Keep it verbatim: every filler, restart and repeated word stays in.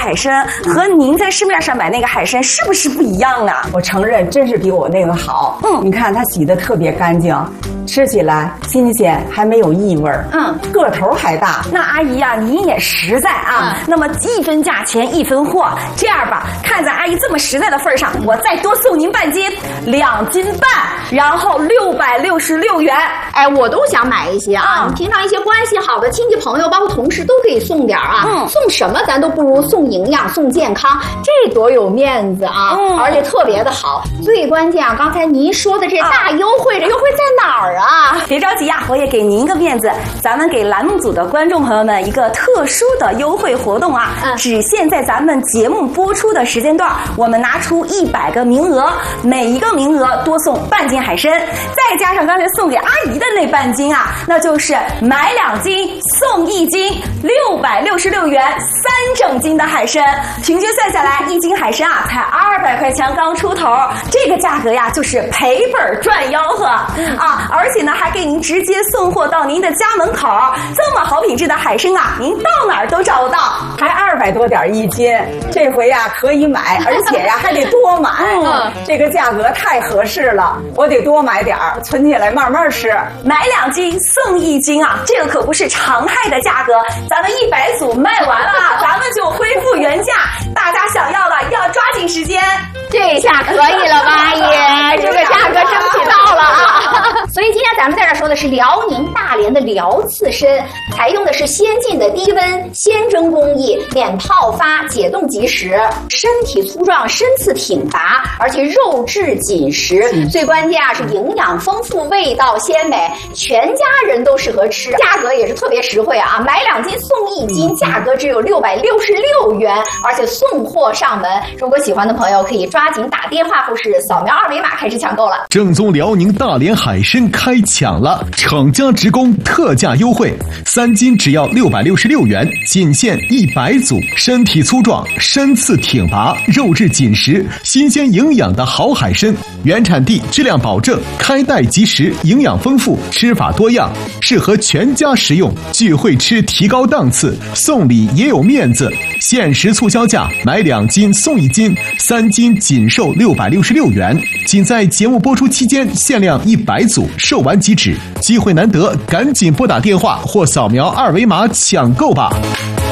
海参和您在市面上买那个海参是不是不一样啊？ 我承认，真是比我那个好。 嗯， 你看它洗得特别干净，吃起来新鲜，还没有异味。 嗯， 个头还大。 那阿姨呀、啊，您也实在啊。嗯、那么一分价钱一分货，这样吧，看在阿姨这么实在的份上，我再多送您半斤，两斤半，然后六百六十六元。 哎，我都想买一些啊！嗯、你平常一些关系好的亲戚朋友，包括同事都可以送点啊。嗯，送什么咱都不如送营养、送健康，这多有面子啊！嗯，而且特别的好。最关键啊，刚才您说的这大优惠，这优惠在哪儿啊？ 别着急呀、啊，我也给您一个面子，咱们给栏目组的观众朋友们一个特殊的优惠活动啊！嗯，只限在咱们节目播出的时间段，我们拿出一百个名额，每一个名额多送半斤海参，再加上刚才送给阿姨的那半斤啊，那就是买两斤送一斤，六百六十六元三整斤的海参，平均算下来一斤海参啊才二百块钱刚出头，这个价格呀就是赔本赚吆喝啊！而且呢还给您直接送货到您的家门口，这么好品质的海参啊，您到哪儿都找不到， 还二百多点一斤，这回呀可以买，而且呀还得多买，嗯，这个价格太合适了，我得多买点儿，存起来慢慢吃。 买两斤送一斤啊，这个可不是常态的价格，咱们一百组卖完了，咱们就恢复原价，大家想要的要抓紧时间。 这下可以了吧，阿姨？这个价格争取到了啊！所以今天咱们在这说的是辽宁大连的辽刺参，采用的是先进的低温鲜蒸工艺，免泡发，解冻即食，身体粗壮，身次挺拔，而且肉质紧实，嗯、最关键啊是营养丰富，味道鲜美，全家人都适合吃，价格也是特别实惠啊！买两斤送一斤，价格只有六百六十六元，而且送货上门。如果喜欢的朋友可以抓紧打电话或是扫描二维码开始抢购了。 正宗辽宁大连海参开抢了，厂家直供特价优惠，三斤只要六百六十六元，仅限一百组，身体粗壮，身次挺拔，肉质紧实，新鲜营养的好海参，原产地，质量保证，开袋即食，营养丰富，吃法多样，适合全家食用，聚会吃提高档次，送礼也有面子。限时促销价，买两斤送一斤，三斤仅售六百六十六元，仅在节目播出期间限量一百组，售完即止，机会难得，赶紧拨打电话或扫描二维码抢购吧。